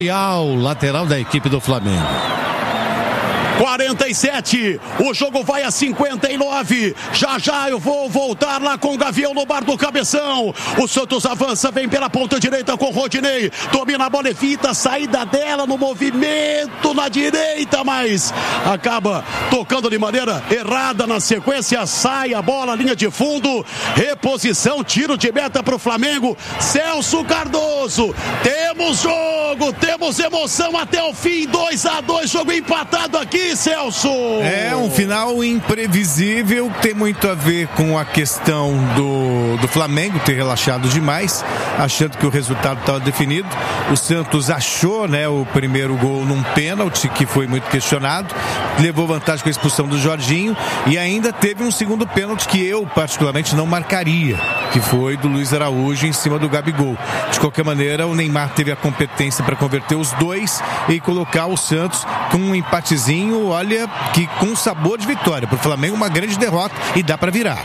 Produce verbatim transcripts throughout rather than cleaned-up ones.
Lateral da equipe do Flamengo. quarenta e sete, o jogo vai a cinquenta e nove. Já já eu vou voltar lá com o Gavião no bar do Cabeção. O Santos avança, vem pela ponta direita com o Rodinei. Domina a bola, evita a saída dela no movimento na direita, mas acaba tocando de maneira errada na sequência. Sai a bola, linha de fundo. Reposição, tiro de meta para o Flamengo. Celso Cardoso. Temos jogo, temos emoção até o fim. dois a dois, jogo empatado aqui, Celso. É um final imprevisível, tem muito a ver com a questão do, do Flamengo ter relaxado demais, achando que o resultado estava definido. O Santos achou, né, o primeiro gol num pênalti que foi muito questionado, levou vantagem com a expulsão do Jorginho e ainda teve um segundo pênalti que eu particularmente não marcaria, que foi do Luiz Araújo em cima do Gabigol. De qualquer maneira, o Neymar teve a competência para converter os dois e colocar o Santos com um empatezinho, olha, que com sabor de vitória. Para o Flamengo, uma grande derrota e dá para virar.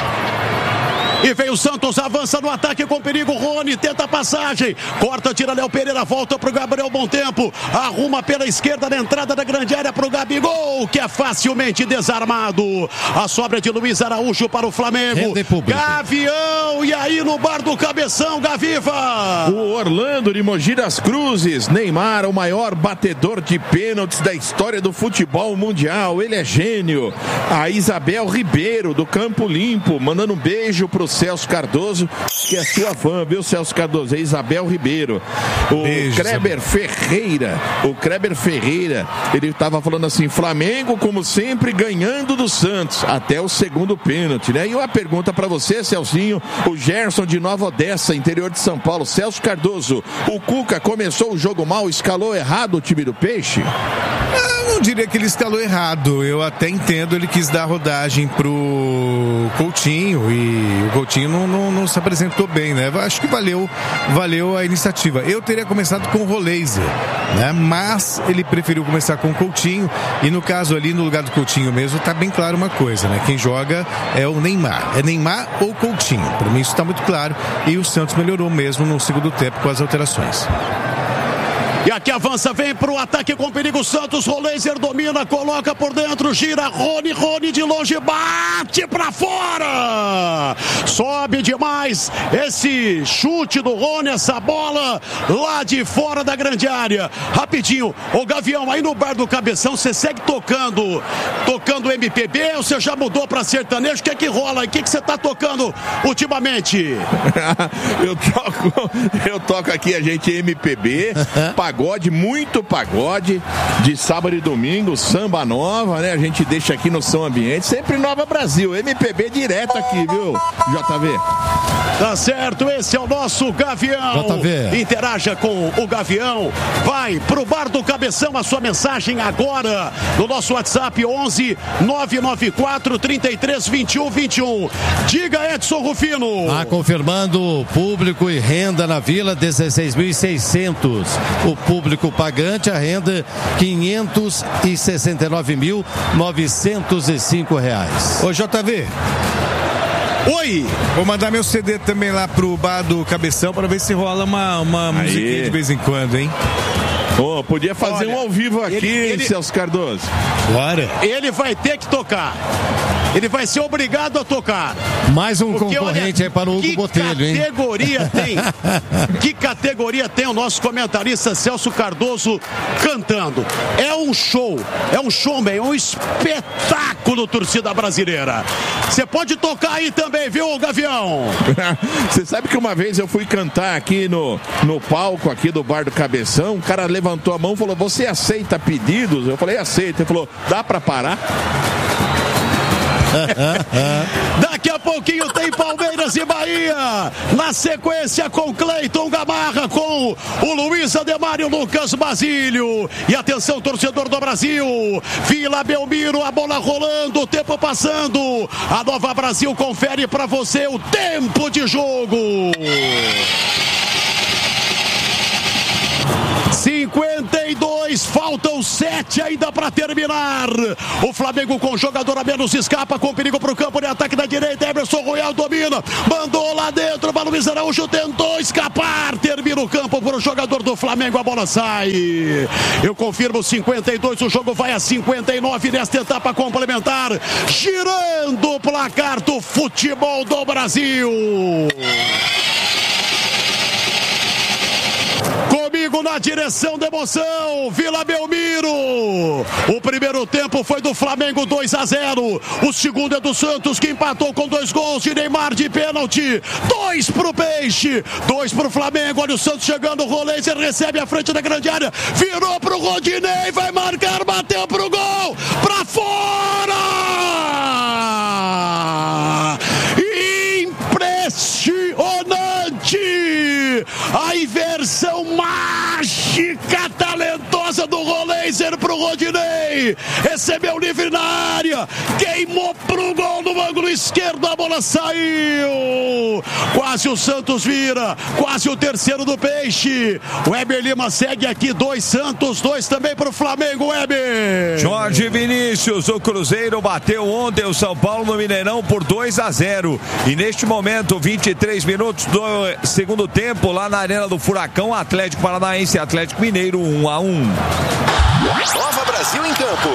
E vem o Santos, avança no ataque com perigo. Rony tenta a passagem, corta, tira Léo Pereira, volta pro Gabriel Montempo, arruma pela esquerda na entrada da grande área pro Gabigol, que é facilmente desarmado. A sobra de Luiz Araújo para o Flamengo. Gavião, e aí no bar do Cabeção, Gaviva. O Orlando de Mogi das Cruzes, Neymar, o maior batedor de pênaltis da história do futebol mundial. Ele é gênio. A Isabel Ribeiro, do Campo Limpo, mandando um beijo pro Celso Cardoso, que é sua fã, viu, Celso Cardoso? É Isabel Ribeiro. O Beijo, Kleber Isabel. Ferreira, o Kleber Ferreira, ele estava falando assim: Flamengo, como sempre, ganhando do Santos, até o segundo pênalti, né? E uma pergunta para você, Celcinho, o Gerson de Nova Odessa, interior de São Paulo. Celso Cardoso, o Cuca começou o jogo mal, escalou errado o time do Peixe? Eu não diria que ele escalou errado, eu até entendo, ele quis dar rodagem pro Coutinho e o Coutinho não, não, não se apresentou bem, né? Acho que valeu, valeu a iniciativa. Eu teria começado com o Roleiser, né? Mas ele preferiu começar com o Coutinho e no caso ali, no lugar do Coutinho mesmo, tá bem claro uma coisa, né? Quem joga é o Neymar. É Neymar ou Coutinho. Para mim isso tá muito claro e o Santos melhorou mesmo no segundo tempo com as alterações. E aqui avança, vem pro ataque com perigo. Santos, Roleiser domina, coloca por dentro, gira, Rony, Rony de longe, bate pra fora. Sobe demais esse chute do Rony, essa bola lá de fora da grande área. Rapidinho, o Gavião, aí no bar do Cabeção, você segue tocando, tocando M P B ou você já mudou pra sertanejo? O que é que rola aí? O que que você tá tocando ultimamente? eu toco, eu toco aqui, a gente M P B, pagode, muito pagode, de sábado e domingo, samba nova, né? A gente deixa aqui no Som Ambiente, sempre Nova Brasil, M P B direto aqui, viu, J V? Tá certo, esse é o nosso Gavião. J V. Interaja com o Gavião, vai pro bar do Cabeção, a sua mensagem agora no nosso WhatsApp onze nove nove quatro, trinta e três, vinte e um, vinte e um. Diga, Edson Rufino. Ah, confirmando público e renda na Vila, dezesseis mil e seiscentos. O público pagante, a renda quinhentos e sessenta e nove mil, novecentos e cinco reais. Ô J V. Oi! Vou mandar meu C D também lá pro bar do Cabeção para ver se rola uma, uma musiquinha de vez em quando, hein? Oh, podia fazer Olha, um ao vivo aqui, ele, ele, Celso Cardoso. Bora. Ele vai ter que tocar. Ele vai ser obrigado a tocar. Mais um Porque, concorrente olha, aí para o Hugo Botelho, hein? Que categoria tem? Que categoria tem o nosso comentarista Celso Cardoso cantando? É um show, é um showman, é um espetáculo, torcida brasileira. Você pode tocar aí também, viu, Gavião? Você sabe que uma vez eu fui cantar aqui no, no palco aqui do bar do Cabeção, o cara levantou a mão e falou: você aceita pedidos? Eu falei: aceita. Ele falou: dá pra parar? Daqui a pouquinho tem Palmeiras e Bahia. Na sequência com Cleiton Gamarra, com o Luiz Ademar e o Lucas Basílio. E atenção, torcedor do Brasil. Vila Belmiro, a bola rolando, o tempo passando. A Nova Brasil confere pra você o tempo de jogo. cinquenta e dois dois, faltam sete ainda para terminar. O Flamengo com jogador a menos escapa com perigo para o campo de ataque da direita. Emerson Royal domina, mandou lá dentro, o Luiz Araújo tentou escapar, termina o campo para o jogador do Flamengo, a bola sai. Eu confirmo cinquenta e dois, o jogo vai a cinquenta e nove nesta etapa complementar, girando o placar do futebol do Brasil. Comigo na direção da emoção, Vila Belmiro. O primeiro tempo foi do Flamengo, dois a zero. O segundo é do Santos, que empatou com dois gols de Neymar de pênalti. Dois pro Peixe, dois pro Flamengo. Olha o Santos chegando, o Roleiser recebe a frente da grande área, virou pro Rodinei, vai marcar, bateu pro gol, pra fora! Impressionante! A inversão mágica, talentosa do Roleiser pro Rodinei. Recebeu livre na área, queimou pro gol no ângulo esquerdo, a bola saiu. Quase o Santos vira, quase o terceiro do Peixe. O Weber Lima segue aqui, dois Santos, dois também pro Flamengo, Weber. Jorge Vinícius, o Cruzeiro bateu ontem o São Paulo no Mineirão por dois a zero. E neste momento, vinte e três minutos do segundo tempo, lá na Arena do Furacão, Atlético Paranaense e Atlético Mineiro, um a um. Nova Brasil em campo.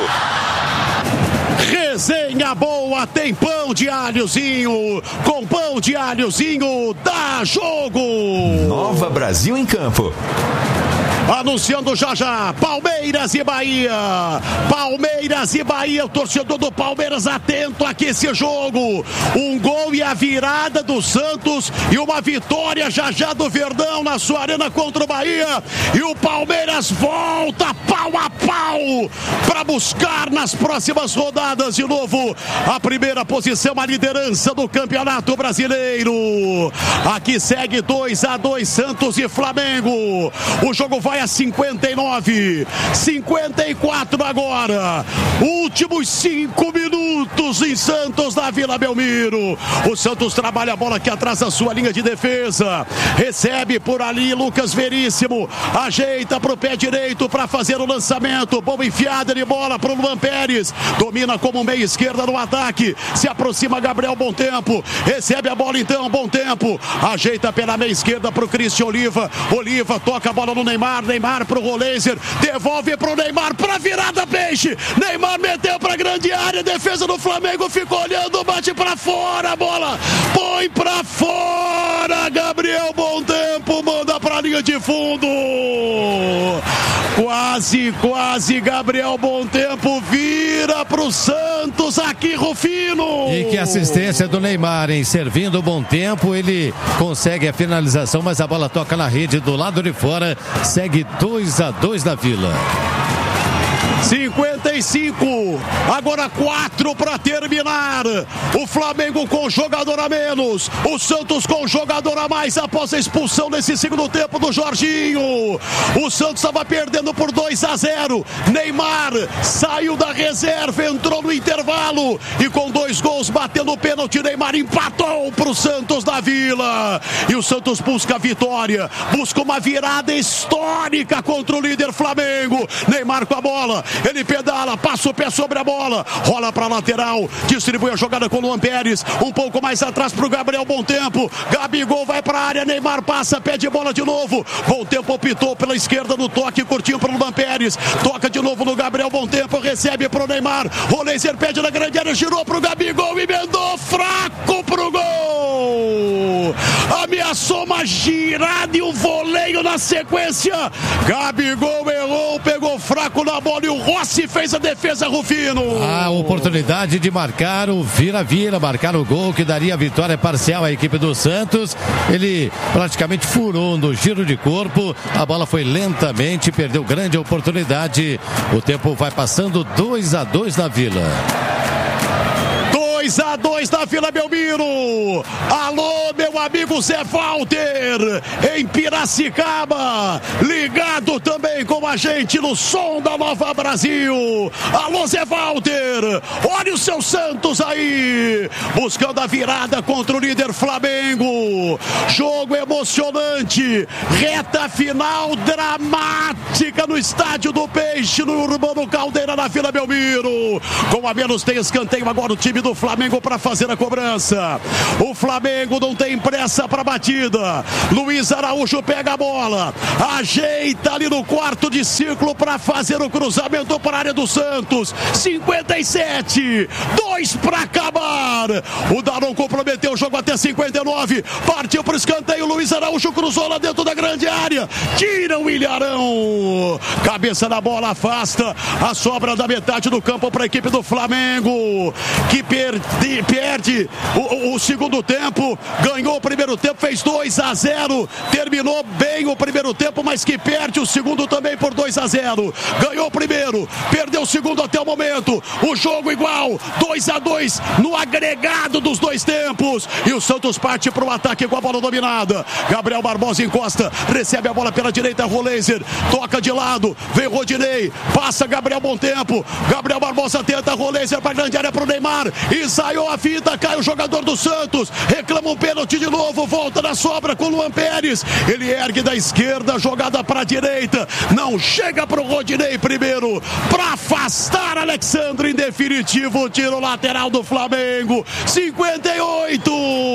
Resenha boa, tem pão de alhozinho. Com pão de alhozinho, dá jogo. Nova Brasil em campo. Anunciando já já, Palmeiras e Bahia. Palmeiras e Bahia, o torcedor do Palmeiras atento aqui esse jogo. Um gol e a virada do Santos e uma vitória já já do Verdão na sua arena contra o Bahia. E o Palmeiras volta pau a pau para buscar nas próximas rodadas de novo a primeira posição, a liderança do Campeonato Brasileiro. Aqui segue dois a dois Santos e Flamengo. O jogo vai a cinquenta e nove, cinquenta e quatro agora. Últimos cinco minutos em Santos, na Vila Belmiro. O Santos trabalha a bola aqui atrás da sua linha de defesa. Recebe por ali Lucas Veríssimo. Ajeita para o pé direito para fazer o lançamento. Boa enfiada de bola para o Luan Pérez. Domina como meia esquerda no ataque. Se aproxima Gabriel Bom Tempo. Recebe a bola então, Bom Tempo. Ajeita pela meia esquerda para o Cristian Oliva. Oliva toca a bola no Neymar. Neymar pro Roleiser, devolve pro Neymar pra virada, Peixe. Neymar meteu pra grande área, defesa do Flamengo ficou olhando, bate pra fora, a bola põe pra fora. Gabriel Bom Tempo manda pra linha de fundo. Quase, quase Gabriel Bom Tempo vira pro Santos aqui, Rufino. E que assistência do Neymar, hein? Servindo o Bom Tempo, ele consegue a finalização, mas a bola toca na rede do lado de fora. Segue dois a dois na Vila. cinquenta e cinco, agora quatro para terminar. O Flamengo com jogador a menos, o Santos com jogador a mais após a expulsão nesse segundo tempo do Jorginho. O Santos estava perdendo por dois a zero. Neymar saiu da reserva, entrou no intervalo e com dois gols batendo o pênalti, Neymar empatou para o Santos da Vila. E o Santos busca a vitória, busca uma virada histórica contra o líder Flamengo. Neymar com a bola, ele pedala, passa o pé sobre a bola, rola para a lateral, distribui a jogada com o Luan Pérez, um pouco mais atrás para o Gabriel Bom Tempo. Gabigol vai para a área, Neymar passa, pede bola de novo. Bom Tempo optou pela esquerda no toque, curtinho para o Luan Pérez, toca de novo no Gabriel Bom Tempo, recebe para o Neymar. Roleiser pede na grande área, girou para o Gabigol e emendou fraco para o gol. Ameaçou uma girada e um voleio na sequência. Gabigol errou, pegou fraco na bola e o Rossi fez a defesa, Rufino. A oportunidade de marcar o vira-vira, marcar o gol que daria a vitória parcial à equipe do Santos. Ele praticamente furou no giro de corpo. A bola foi lentamente, perdeu grande oportunidade. O tempo vai passando dois a dois na Vila. dois a dois na Vila Belmiro. Alô, meu amigo o Zé Walter em Piracicaba, ligado também com a gente no som da Nova Brasil. Alô, Zé Walter, olha o seu Santos aí, buscando a virada contra o líder Flamengo. Jogo emocionante, reta final dramática no Estádio do Peixe, no Urbano Caldeira, na Vila Belmiro. Com a menos tem escanteio agora o time do Flamengo para fazer a cobrança. O Flamengo não tem pressa para batida. Luiz Araújo pega a bola, ajeita ali no quarto de círculo para fazer o cruzamento para a área do Santos. cinquenta e sete, dois para acabar. O Daron comprometeu o jogo até cinquenta e nove. Partiu para o escanteio. Luiz Araújo cruzou lá dentro da grande área. Tira o Ilharão. Cabeça na bola, afasta a sobra da metade do campo para a equipe do Flamengo, que perde, perde o, o segundo tempo. Ganhou o primeiro tempo, fez dois a zero. Terminou bem o primeiro tempo, mas que perde o segundo também por dois a zero. Ganhou o primeiro, perdeu o segundo até o momento. O jogo igual, dois a dois no agregado dos dois tempos. E o Santos parte para o ataque com a bola dominada. Gabriel Barbosa encosta, recebe a bola pela direita, Roleiser toca de lado, vem Rodinei, passa Gabriel Bom Tempo. Gabriel Barbosa tenta, Roleiser para a grande área para o Neymar. Ensaiou a fita, cai o jogador do Santos, reclama um pênalti de novo, volta na sobra com o Luan Pérez. Ele ergue da esquerda, jogada para a direita, não chega para o Rodinei primeiro, para afastar Alexandre em definitivo, tiro lateral do Flamengo. Cinquenta e oito,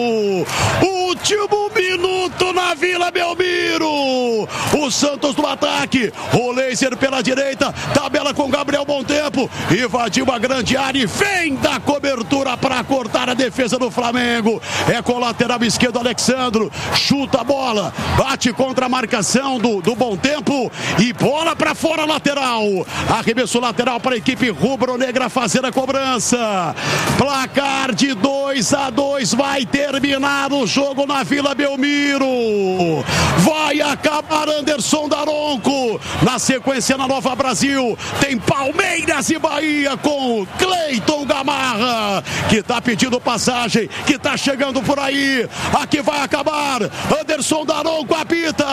último minuto na Vila Belmiro. O Santos no ataque, Roleiser pela direita, tabela com Gabriel Bom Tempo, invadiu a grande área e vem da cobertura para cortar a defesa do Flamengo. É com o lateral esquerdo, Alexandro, chuta a bola, bate contra a marcação do, do Bom Tempo e bola para fora, lateral. Arremesso lateral para a equipe rubro-negra fazer a cobrança. Placar de dois a dois, vai terminar o jogo na Vila Belmiro. Vai acabar Anderson Daronco. Na sequência, na Nova Brasil, tem Palmeiras e Bahia com Cleiton Gamarra, que tá pedindo passagem, que tá chegando por aí. Aqui vai acabar. Anderson Daronco apita.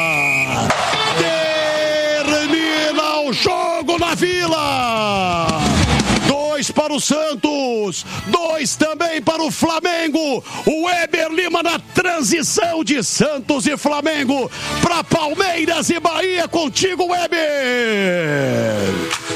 Termina o jogo na Vila. Dois para o Santos, dois também para o Flamengo. O Weber Lima na transição de Santos e Flamengo para Palmeiras e Bahia. Contigo, Weber.